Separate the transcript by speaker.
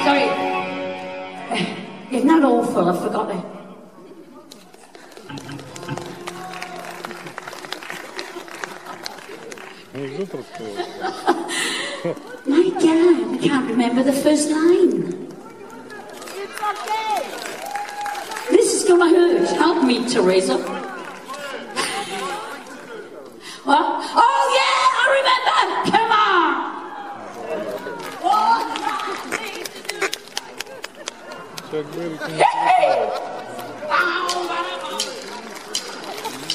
Speaker 1: sorry. Isn't that awful? I forgot it. My God, I can't remember the first line.
Speaker 2: It's okay.
Speaker 1: This is gonna hurt. Help me, Teresa. What? Oh yeah, I remember. Come on.
Speaker 3: Hey!